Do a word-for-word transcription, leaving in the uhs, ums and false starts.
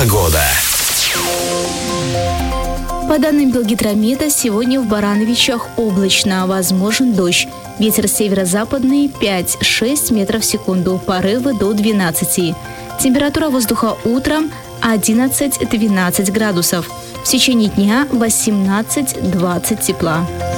Погода. По данным Белгидромета, сегодня в Барановичах облачно, возможен дождь. Ветер северо-западный пять-шесть метров в секунду, порывы до двенадцати. Температура воздуха утром одиннадцать-двенадцать градусов. В течение дня восемнадцать-двадцать тепла.